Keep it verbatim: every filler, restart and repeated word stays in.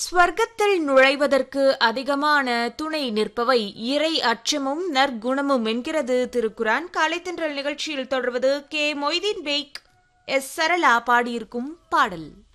ஸ்வர்க்கத்தில் நுழைவதற்கு அதிகமான துணை நிற்பவை இறை அச்சமும் நற்குணமும் என்கிறது திருக்குரான். காலைத்தென்றல் நிகழ்ச்சியில் தொடர்வது K Moideen back, S Sarala பாடியிருக்கும் பாடல்.